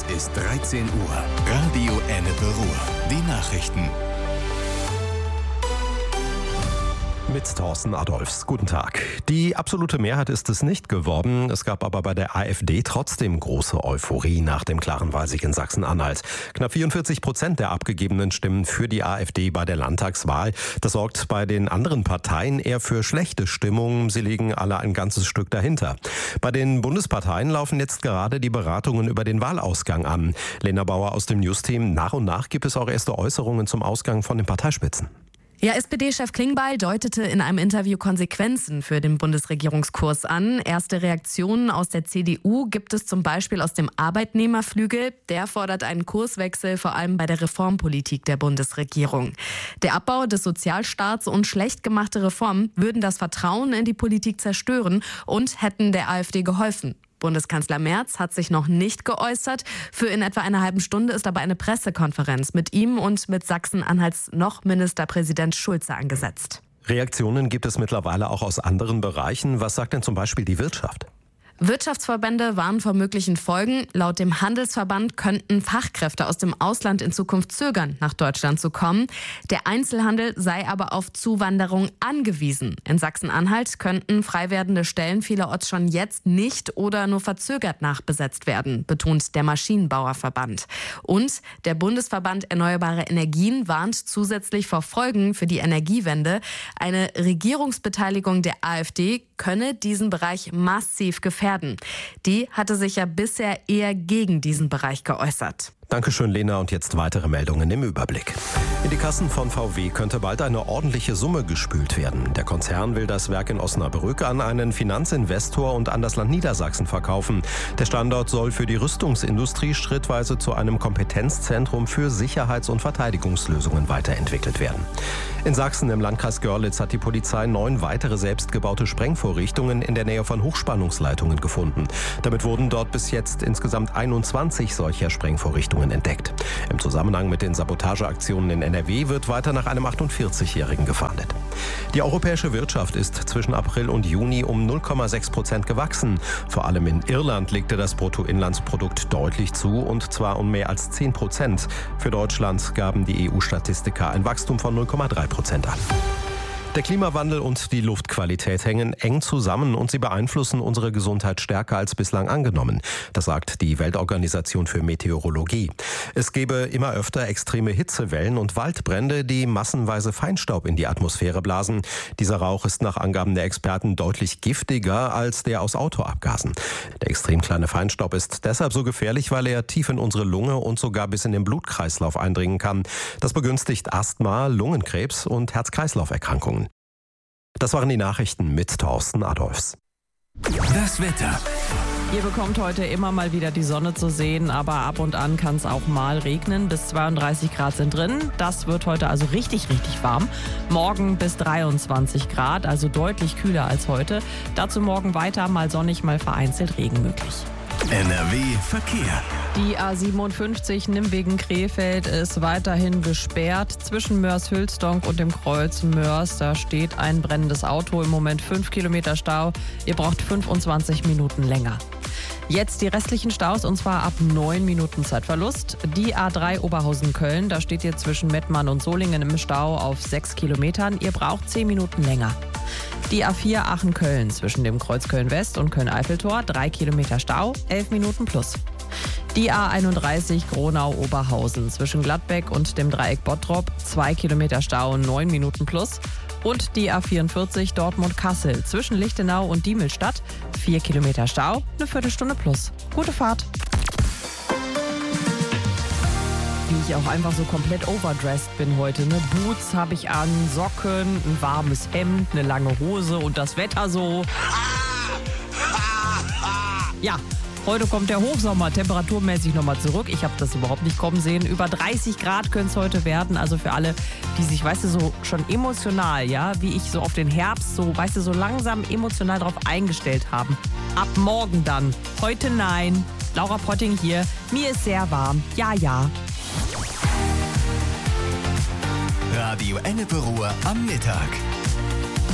ist 13 Uhr. Radio Ennepe Ruhr. Die Nachrichten. Mit Thorsten Adolfs. Guten Tag. Die absolute Mehrheit ist es nicht geworden. Es gab aber bei der AfD trotzdem große Euphorie nach dem klaren Wahlsieg in Sachsen-Anhalt. Knapp 44% der abgegebenen Stimmen für die AfD bei der Landtagswahl. Das sorgt bei den anderen Parteien eher für schlechte Stimmung. Sie liegen alle ein ganzes Stück dahinter. Bei den Bundesparteien laufen jetzt gerade die Beratungen über den Wahlausgang an. Lena Bauer aus dem News-Team. Nach und nach gibt es auch erste Äußerungen zum Ausgang von den Parteispitzen. Ja, SPD-Chef Klingbeil deutete in einem Interview Konsequenzen für den Bundesregierungskurs an. Erste Reaktionen aus der CDU gibt es zum Beispiel aus dem Arbeitnehmerflügel. Der fordert einen Kurswechsel, vor allem bei der Reformpolitik der Bundesregierung. Der Abbau des Sozialstaats und schlecht gemachte Reformen würden das Vertrauen in die Politik zerstören und hätten der AfD geholfen. Bundeskanzler Merz hat sich noch nicht geäußert. Für in etwa einer halben Stunde ist aber eine Pressekonferenz mit ihm und mit Sachsen-Anhalts noch Ministerpräsident Schulze angesetzt. Reaktionen gibt es mittlerweile auch aus anderen Bereichen. Was sagt denn zum Beispiel die Wirtschaft? Wirtschaftsverbände warnen vor möglichen Folgen. Laut dem Handelsverband könnten Fachkräfte aus dem Ausland in Zukunft zögern, nach Deutschland zu kommen. Der Einzelhandel sei aber auf Zuwanderung angewiesen. In Sachsen-Anhalt könnten frei werdende Stellen vielerorts schon jetzt nicht oder nur verzögert nachbesetzt werden, betont der Maschinenbauerverband. Und der Bundesverband Erneuerbare Energien warnt zusätzlich vor Folgen für die Energiewende. Eine Regierungsbeteiligung der AfD könne diesen Bereich massiv gefährden. Die hatte sich ja bisher eher gegen diesen Bereich geäußert. Dankeschön, Lena. Und jetzt weitere Meldungen im Überblick. In die Kassen von VW könnte bald eine ordentliche Summe gespült werden. Der Konzern will das Werk in Osnabrück an einen Finanzinvestor und an das Land Niedersachsen verkaufen. Der Standort soll für die Rüstungsindustrie schrittweise zu einem Kompetenzzentrum für Sicherheits- und Verteidigungslösungen weiterentwickelt werden. In Sachsen im Landkreis Görlitz hat die Polizei 9 weitere selbstgebaute Sprengvorrichtungen in der Nähe von Hochspannungsleitungen gefunden. Damit wurden dort bis jetzt insgesamt 21 solcher Sprengvorrichtungen entdeckt. Im Zusammenhang mit den Sabotageaktionen in NRW wird weiter nach einem 48-Jährigen gefahndet. Die europäische Wirtschaft ist zwischen April und Juni um 0,6% gewachsen. Vor allem in Irland legte das Bruttoinlandsprodukt deutlich zu, und zwar um mehr als 10%. Für Deutschland gaben die EU-Statistiker ein Wachstum von 0,3% an. Der Klimawandel und die Luftqualität hängen eng zusammen und sie beeinflussen unsere Gesundheit stärker als bislang angenommen. Das sagt die Weltorganisation für Meteorologie. Es gebe immer öfter extreme Hitzewellen und Waldbrände, die massenweise Feinstaub in die Atmosphäre blasen. Dieser Rauch ist nach Angaben der Experten deutlich giftiger als der aus Autoabgasen. Der extrem kleine Feinstaub ist deshalb so gefährlich, weil er tief in unsere Lunge und sogar bis in den Blutkreislauf eindringen kann. Das begünstigt Asthma, Lungenkrebs und Herz-Kreislauf-Erkrankungen. Das waren die Nachrichten mit Thorsten Adolfs. Das Wetter. Ihr bekommt heute immer mal wieder die Sonne zu sehen, aber ab und an kann es auch mal regnen. Bis 32 Grad sind drin. Das wird heute also richtig warm. Morgen bis 23 Grad, also deutlich kühler als heute. Dazu morgen weiter mal sonnig, mal vereinzelt Regen möglich. NRW Verkehr. Die A57 Nimwegen-Krefeld ist weiterhin gesperrt zwischen Mörs-Hülsdonk und dem Kreuz Mörs. Da steht ein brennendes Auto, im Moment 5 Kilometer Stau. Ihr braucht 25 Minuten länger. Jetzt die restlichen Staus, und zwar ab 9 Minuten Zeitverlust. Die A3 Oberhausen-Köln, da steht ihr zwischen Mettmann und Solingen im Stau auf 6 Kilometern. Ihr braucht 10 Minuten länger. Die A4 Aachen-Köln zwischen dem Kreuz Köln-West und Köln-Eiffeltor, 3 Kilometer Stau, 11 Minuten plus. Die A31 Gronau-Oberhausen zwischen Gladbeck und dem Dreieck Bottrop, 2 Kilometer Stau, 9 Minuten plus. Und die A44 Dortmund-Kassel zwischen Lichtenau und Diemelstadt, 4 Kilometer Stau, eine Viertelstunde plus. Gute Fahrt. Wie ich auch einfach so komplett overdressed bin heute. Ne? Boots habe ich an, Socken, ein warmes Hemd, eine lange Hose und das Wetter so. Ja, heute kommt der Hochsommer temperaturmäßig nochmal zurück. Ich habe das überhaupt nicht kommen sehen. Über 30 Grad können es heute werden. Also für alle, die sich, weißt du, so schon emotional, ja, wie ich so auf den Herbst, so, weißt du, so langsam emotional drauf eingestellt haben. Ab morgen dann. Heute nein. Laura Potting hier. Mir ist sehr warm. Ja, ja. Radio Ennepe Ruhr am Mittag.